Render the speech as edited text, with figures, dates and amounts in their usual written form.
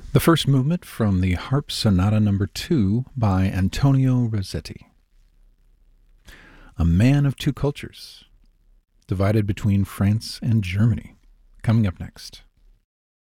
The first movement from the Harp Sonata Number 2 by Antonio Rossetti. A man of two cultures, divided between France and Germany. Coming up next.